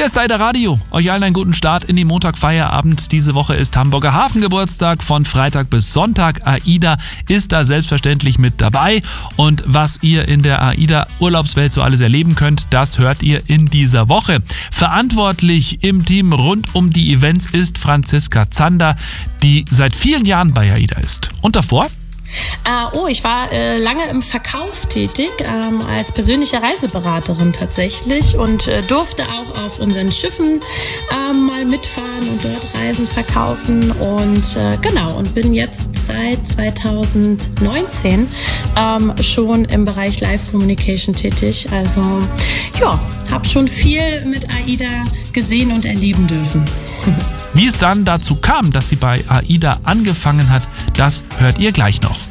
Hier ist AIDA Radio. Euch allen einen guten Start in den Montagfeierabend. Diese Woche ist Hamburger Hafengeburtstag von Freitag bis Sonntag. AIDA ist da selbstverständlich mit dabei. Und was ihr in der AIDA Urlaubswelt so alles erleben könnt, das hört ihr in dieser Woche. Verantwortlich im Team rund um die Events ist Franziska Zander, die seit vielen Jahren bei AIDA ist. Und davor? Ich war lange im Verkauf tätig, als persönliche Reiseberaterin tatsächlich und durfte auch auf unseren Schiffen mal mitfahren und dort Reisen verkaufen und und bin jetzt seit 2019 schon im Bereich Live Communication tätig. Also ja, habe schon viel mit AIDA gesehen und erleben dürfen. Wie es dann dazu kam, dass sie bei AIDA angefangen hat, das hört ihr gleich noch.